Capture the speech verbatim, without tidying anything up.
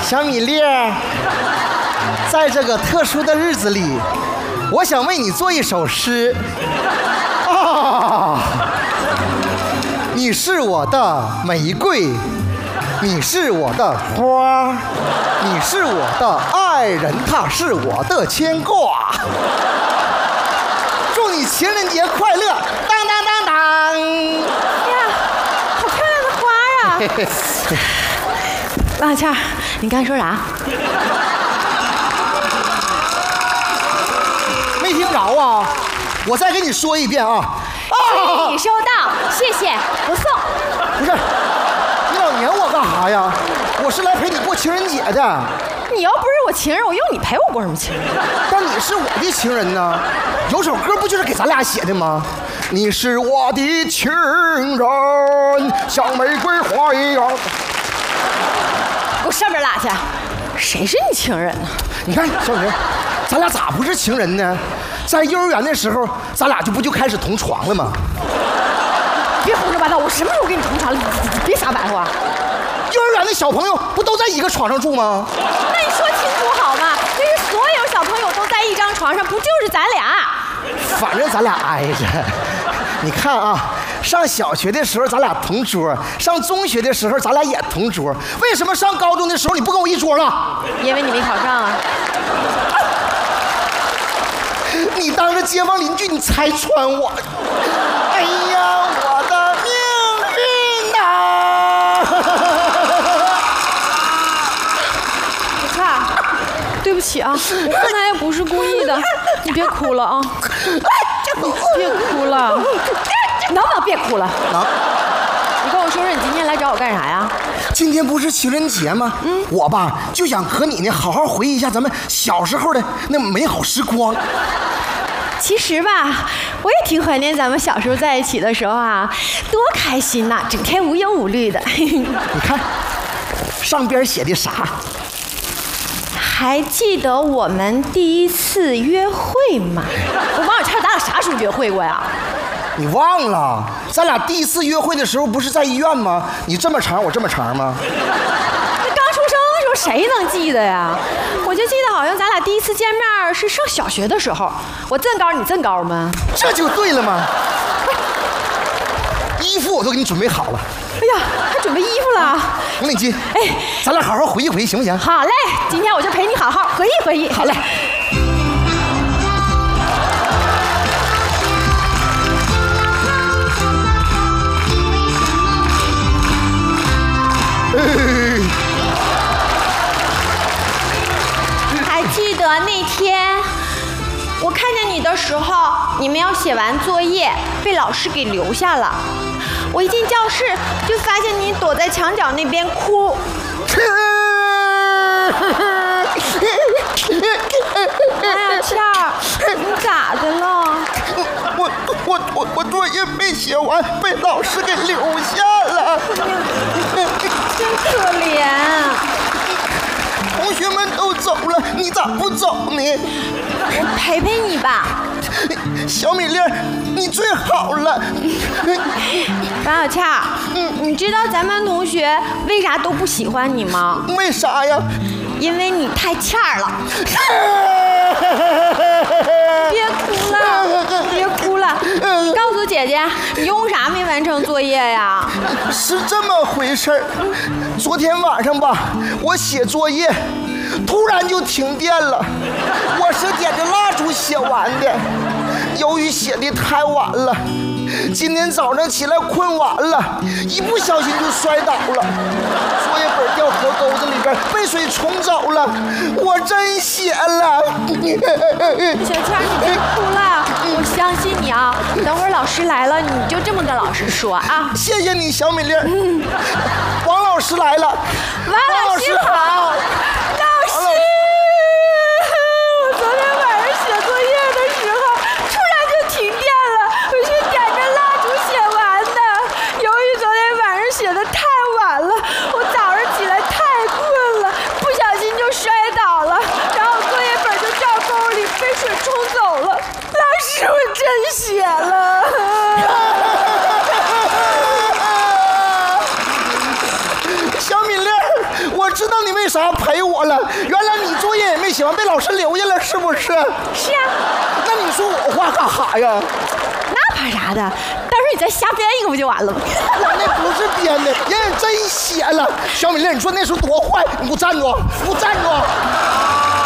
小米粒儿，在这个特殊的日子里，我想为你做一首诗。啊，你是我的玫瑰，你是我的花，你是我的爱人，他是我的牵挂。祝你情人节快乐！当当当当！ 呀，好漂亮的花呀！王小倩，你刚才说啥？ 没听着啊！我再跟你说一遍啊！ 啊！已收到，谢谢，不送。 不是，你老黏我干啥呀？我是来陪你过情人节的。 你要不是我情人，我用你陪我过什么情人？ 但你是我的情人呢。有首歌不就是给咱俩写的吗？你是我的情人，像玫瑰花一样。 给我上边拉去！谁是你情人呢？ 你看，小明，咱俩咋不是情人呢？在幼儿园的时候，咱俩就不就开始同床了吗？ 别胡说八道！我什么时候跟你同床了？你别瞎白话。 幼儿园的小朋友不都在一个床上住吗？ 那你说清楚好吗？这是所有小朋友都在一张床上，不就是咱俩？ 反正咱俩挨着。你看啊，上小学的时候咱俩同桌，上中学的时候咱俩也同桌，为什么上高中的时候你不跟我一桌了？ 因为你没考上啊。 你当着街坊邻居，你拆穿我！哎呀，我的命运呐！ 小倩，对不起啊，我刚才也不是故意的，你别哭了啊！你别哭了，能不能别哭了？ 能。 你跟我说说，你今天来找我干啥呀？ 今天不是情人节吗？嗯，我吧就想和你呢好好回忆一下咱们小时候的那美好时光。 其实吧，我也挺怀念咱们小时候在一起的时候啊，多开心呐，整天无忧无虑的。 你看，上边写的啥？ 还记得我们第一次约会吗？我王小倩，咱俩啥时候约会过呀？ 你忘了？咱俩第一次约会的时候不是在医院吗？你这么长，我这么长吗？ 那刚出生的时候谁能记得呀？我就记得好像咱俩第一次见面是上小学的时候，我这么高你这么高吗？ 这就对了吗？衣服我都给你准备好了。 哎呀，还准备衣服了。 红领巾。 哎， 咱俩好好回忆回忆，行不行？ 好嘞，今天我就陪你好好回忆回忆。 好嘞。 还记得那天我看见你的时候，你们要写完作业，被老师给留下了。我一进教室就发现你躲在墙角那边哭。哎呀，倩儿，你咋的了？ 我我我我作业没写完，被老师给留下了。 真可怜。 同学们都走了，你咋不走呢？ 我陪陪你吧。 小米粒儿，你最好了。 王小倩，嗯，你知道咱班同学为啥都不喜欢你吗？ 为啥呀？ 因为你太欠儿了。别哭了，别哭了，你告诉姐姐，你用啥没完成作业呀？ 是这么回事儿，昨天晚上吧，我写作业，突然就停电了。我是点着蜡烛写完的，由于写的太晚了，今天早上起来困晚了，一不小心就摔倒了，作业本掉河沟子里边，被水冲走了。我真写了。 小倩，你别哭了，我相信你啊。等会儿老师来了，你就这么跟老师说啊。 谢谢你，小美丽。嗯，王老师来了。 王老师好。老师，我昨天晚上写作业的时候，突然就停电了，我是点着蜡烛写完的。由于昨天晚上写的太晚了，我早上起来太困了，不小心就摔倒了，然后作业本就掉沟里，被水冲走了。老师，我真写了。 小米粒，我知道你为啥陪我了。原来你作业也没写完，被老师留下了，是不是？ 是啊。 那你说我画干哈呀？ 那怕啥的？到时候你再瞎编一个不就完了吗？ 我那不是编的，人家真写了。小美丽，你说那时候多坏！你给我站住！你给我站住！